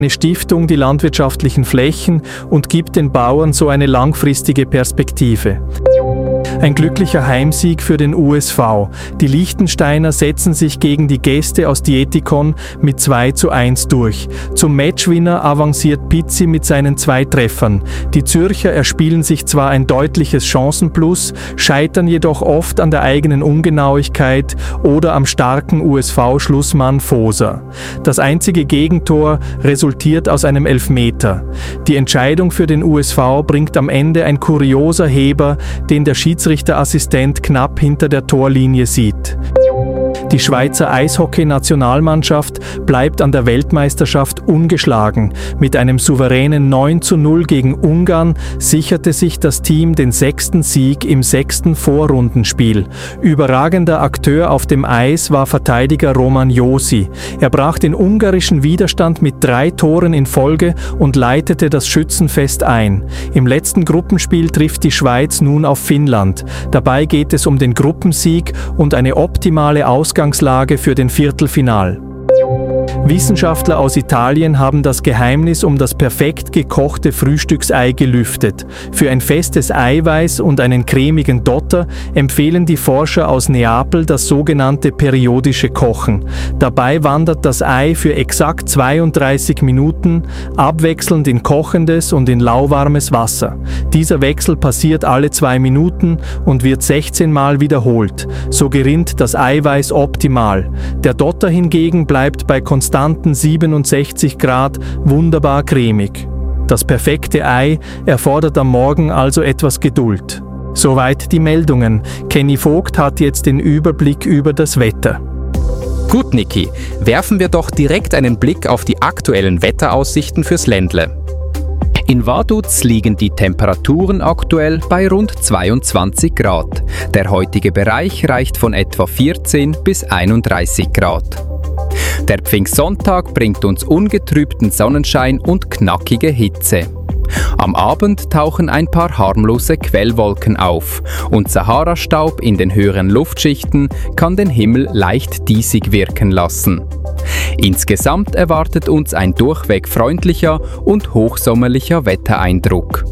eine Stiftung die landwirtschaftlichen Flächen und gibt den Bauern so eine langfristige Perspektive. Ein glücklicher Heimsieg für den USV. Die Liechtensteiner setzen sich gegen die Gäste aus Dietikon mit 2:1 durch. Zum Matchwinner avanciert Pizzi mit seinen 2 Treffern. Die Zürcher erspielen sich zwar ein deutliches Chancenplus, scheitern jedoch oft an der eigenen Ungenauigkeit oder am starken USV-Schlussmann Foser. Das einzige Gegentor resultiert aus einem Elfmeter. Die Entscheidung für den USV bringt am Ende ein kurioser Heber, den der Schiedsrichterassistent knapp hinter der Torlinie sieht. Die Schweizer Eishockey-Nationalmannschaft bleibt an der Weltmeisterschaft ungeschlagen. Mit einem souveränen 9:0 gegen Ungarn sicherte sich das Team den 6. Sieg im 6. Vorrundenspiel. Überragender Akteur auf dem Eis war Verteidiger Roman Josi. Er brach den ungarischen Widerstand mit 3 Toren in Folge und leitete das Schützenfest ein. Im letzten Gruppenspiel trifft die Schweiz nun auf Finnland. Dabei geht es um den Gruppensieg und eine optimale Ausgangslage für den Viertelfinal. Wissenschaftler aus Italien haben das Geheimnis um das perfekt gekochte Frühstücksei gelüftet. Für ein festes Eiweiß und einen cremigen Dotter empfehlen die Forscher aus Neapel das sogenannte periodische Kochen. Dabei wandert das Ei für exakt 32 Minuten abwechselnd in kochendes und in lauwarmes Wasser. Dieser Wechsel passiert alle 2 Minuten und wird 16 Mal wiederholt. So gerinnt das Eiweiß optimal. Der Dotter hingegen bleibt bei konstanten 67 Grad wunderbar cremig. Das perfekte Ei erfordert am Morgen also etwas Geduld. Soweit die Meldungen. Kenny Vogt hat jetzt den Überblick über das Wetter. Gut, Niki, werfen wir doch direkt einen Blick auf die aktuellen Wetteraussichten fürs Ländle. In Vaduz liegen die Temperaturen aktuell bei rund 22 Grad. Der heutige Bereich reicht von etwa 14 bis 31 Grad. Der Pfingstsonntag bringt uns ungetrübten Sonnenschein und knackige Hitze. Am Abend tauchen ein paar harmlose Quellwolken auf und Sahara-Staub in den höheren Luftschichten kann den Himmel leicht diesig wirken lassen. Insgesamt erwartet uns ein durchweg freundlicher und hochsommerlicher Wettereindruck.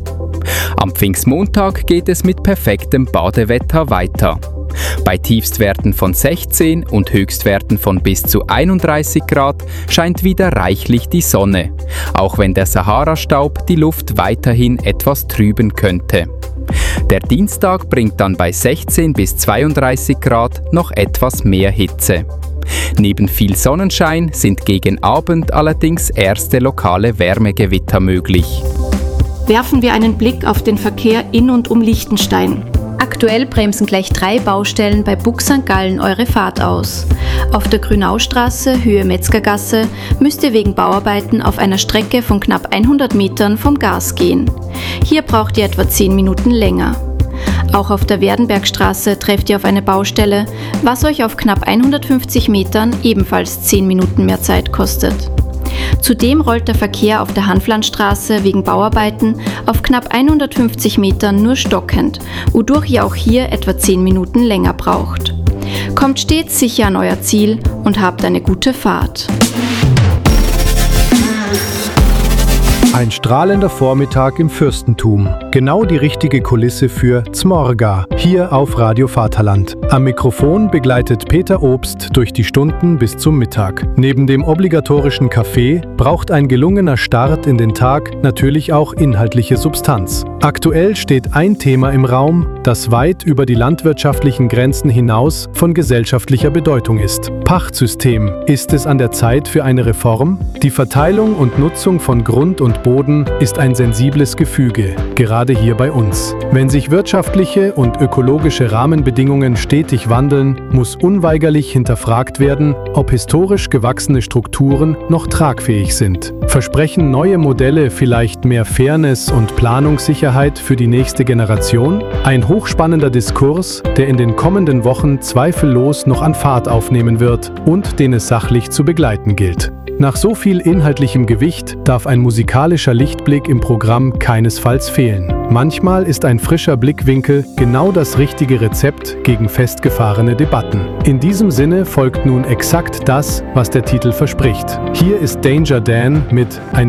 Am Pfingstmontag geht es mit perfektem Badewetter weiter. Bei Tiefstwerten von 16 und Höchstwerten von bis zu 31 Grad scheint wieder reichlich die Sonne, auch wenn der Sahara-Staub die Luft weiterhin etwas trüben könnte. Der Dienstag bringt dann bei 16 bis 32 Grad noch etwas mehr Hitze. Neben viel Sonnenschein sind gegen Abend allerdings erste lokale Wärmegewitter möglich. Werfen wir einen Blick auf den Verkehr in und um Liechtenstein. Aktuell bremsen gleich 3 Baustellen bei Bug St. Gallen eure Fahrt aus. Auf der Grünaustraße, Höhe Metzgergasse, müsst ihr wegen Bauarbeiten auf einer Strecke von knapp 100 Metern vom Gas gehen. Hier braucht ihr etwa 10 Minuten länger. Auch auf der Werdenbergstraße trefft ihr auf eine Baustelle, was euch auf knapp 150 Metern ebenfalls 10 Minuten mehr Zeit kostet. Zudem rollt der Verkehr auf der Hanflandstraße wegen Bauarbeiten auf knapp 150 Metern nur stockend, wodurch ihr auch hier etwa 10 Minuten länger braucht. Kommt stets sicher an euer Ziel und habt eine gute Fahrt. Ein strahlender Vormittag im Fürstentum. Genau die richtige Kulisse für Zmorga, hier auf Radio Vaterland. Am Mikrofon begleitet Peter Obst durch die Stunden bis zum Mittag. Neben dem obligatorischen Kaffee braucht ein gelungener Start in den Tag natürlich auch inhaltliche Substanz. Aktuell steht ein Thema im Raum, das weit über die landwirtschaftlichen Grenzen hinaus von gesellschaftlicher Bedeutung ist. Pachtsystem. Ist es an der Zeit für eine Reform? Die Verteilung und Nutzung von Grund und Boden ist ein sensibles Gefüge, gerade hier bei uns. Wenn sich wirtschaftliche und ökologische Rahmenbedingungen stetig wandeln, muss unweigerlich hinterfragt werden, ob historisch gewachsene Strukturen noch tragfähig sind. Versprechen neue Modelle vielleicht mehr Fairness und Planungssicherheit für die nächste Generation? Ein hochspannender Diskurs, der in den kommenden Wochen zweifellos noch an Fahrt aufnehmen wird und den es sachlich zu begleiten gilt. Nach so viel inhaltlichem Gewicht darf ein musikalischer Lichtblick im Programm keinesfalls fehlen. Manchmal ist ein frischer Blickwinkel genau das richtige Rezept gegen festgefahrene Debatten. In diesem Sinne folgt nun exakt das, was der Titel verspricht. Hier ist Danger Dan mit Ein